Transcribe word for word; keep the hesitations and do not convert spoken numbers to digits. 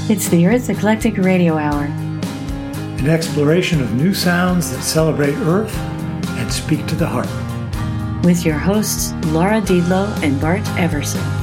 It's the Earth Eclectic Radio Hour, an exploration of new sounds that celebrate Earth and speak to the heart. with your hosts Laura Diedlow and Bart Everson.